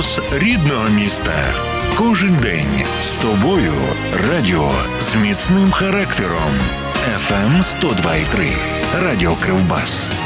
голос рідного міста. Кожен день з тобою. Радіо з міцним характером. FM 102,3. Радіо Кривбас.